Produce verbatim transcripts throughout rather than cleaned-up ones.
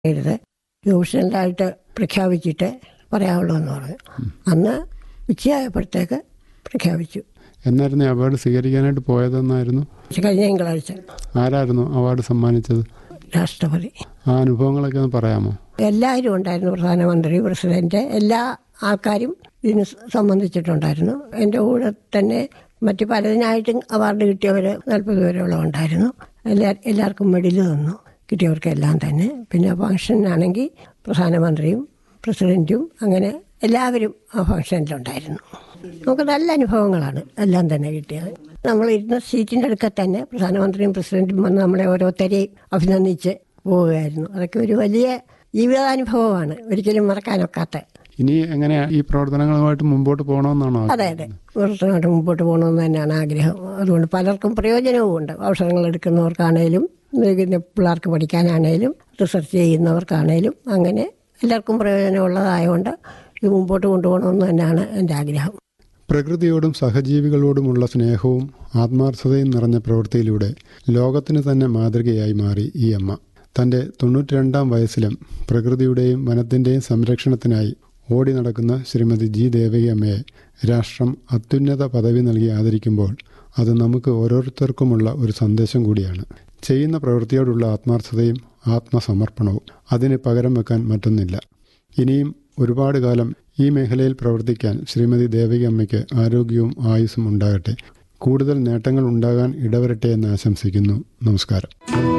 എഴുത് യൂഷണലായിട്ട് പ്രഖ്യാപിച്ചിട്ട് പറയാവുള്ളൂ എന്ന് പറഞ്ഞു. അന്ന് ഉച്ചയായപ്പോഴത്തേക്ക് പ്രഖ്യാപിച്ചു. എന്നായിരുന്നു അവാർഡ് സ്വീകരിക്കാനായിട്ട് പോയതെന്നായിരുന്നു? കഴിഞ്ഞ തിങ്കളാഴ്ച. ആരായിരുന്നു അവാർഡ് സമ്മാനിച്ചത്? രാഷ്ട്രപതി. ആ അനുഭവങ്ങളൊക്കെ ഒന്ന് പറയാമോ? എല്ലാവരും ഉണ്ടായിരുന്നു. പ്രധാനമന്ത്രി, പ്രസിഡന്റ്, എല്ലാ ആൾക്കാരും ഇതിന് സംബന്ധിച്ചിട്ടുണ്ടായിരുന്നു. എൻ്റെ കൂടെ തന്നെ മറ്റു പലതിനായിട്ടും അവാർഡ് കിട്ടിയവർ നാൽപ്പത് പേരോളം ഉണ്ടായിരുന്നു. എല്ലാ എല്ലാവർക്കും മെഡൽ തന്നു കിട്ടിയവർക്കെല്ലാം തന്നെ. പിന്നെ ഫംഗ്ഷനാണെങ്കിൽ പ്രധാനമന്ത്രിയും പ്രസിഡന്റും അങ്ങനെ എല്ലാവരും ആ ഫംഗ്ഷനിലുണ്ടായിരുന്നു. നമുക്ക് നല്ല അനുഭവങ്ങളാണ് എല്ലാം തന്നെ കിട്ടിയത്. നമ്മൾ ഇരുന്ന സീറ്റിൻ്റെ അടുക്ക തന്നെ പ്രധാനമന്ത്രിയും പ്രസിഡന്റും വന്ന് നമ്മളെ ഓരോരുത്തരെയും അഭിനന്ദിച്ച് പോവുകയായിരുന്നു. അതൊക്കെ ഒരു വലിയ ജീവിതാനുഭവമാണ്, ഒരിക്കലും മറക്കാനൊക്കാത്ത. ഇനി എങ്ങനെയാ ഈ പ്രവർത്തനങ്ങളുമായിട്ട് മുമ്പോട്ട് പോകണമെന്നാണോ? അതെ അതെ, പ്രവർത്തനമായിട്ട് മുമ്പോട്ട് പോകണമെന്ന് തന്നെയാണ് ആഗ്രഹം. അതുകൊണ്ട് പലർക്കും പ്രയോജനവും ഉണ്ട്. അവസരങ്ങൾ എടുക്കുന്നവർക്കാണേലും പിള്ളേർക്ക് പഠിക്കാനാണേലും റിസർച്ച് ചെയ്യുന്നവർക്കാണേലും അങ്ങനെ എല്ലാവർക്കും പ്രയോജനമുള്ളതായതുകൊണ്ട് ഇത് മുമ്പോട്ട് കൊണ്ടുപോകണമെന്ന് തന്നെയാണ് എൻ്റെ ആഗ്രഹം. പ്രകൃതിയോടും സഹജീവികളോടുമുള്ള സ്നേഹവും ആത്മാർത്ഥതയും നിറഞ്ഞ പ്രവൃത്തിയിലൂടെ ലോകത്തിന് തന്നെ മാതൃകയായി മാറി ഈ അമ്മ. തൻ്റെ തൊണ്ണൂറ്റി രണ്ടാം വയസ്സിലും പ്രകൃതിയുടെയും വനത്തിൻ്റെയും സംരക്ഷണത്തിനായി ഓടി നടക്കുന്ന ശ്രീമതി ജി ദേവകി അമ്മയെ രാഷ്ട്രം അത്യുന്നത പദവി നൽകി ആദരിക്കുമ്പോൾ അത് നമുക്ക് ഓരോരുത്തർക്കുമുള്ള ഒരു സന്ദേശം കൂടിയാണ്. ചെയ്യുന്ന പ്രവൃത്തിയോടുള്ള ആത്മാർത്ഥതയും ആത്മസമർപ്പണവും അതിന് പകരം വെക്കാൻ മറ്റൊന്നില്ല. ഇനിയും ഒരുപാട് കാലം ഈ മേഖലയിൽ പ്രവർത്തിക്കാൻ ശ്രീമതി ദേവകി അമ്മയ്ക്ക് ആരോഗ്യവും ആയുസ്സും ഉണ്ടാകട്ടെ. കൂടുതൽ നേട്ടങ്ങൾ ഉണ്ടാകാൻ ഇടവരട്ടെ എന്ന് ആശംസിക്കുന്നു. നമസ്കാരം.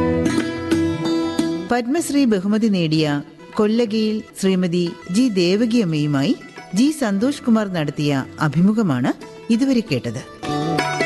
പത്മശ്രീ ബഹുമതി നേടിയ കൊല്ലഗിയിൽ ശ്രീമതി ജി ദേവകി അമ്മയുമായി ജി സന്തോഷ് കുമാർ നടത്തിയ അഭിമുഖമാണ് ഇതുവരെ കേട്ടത്.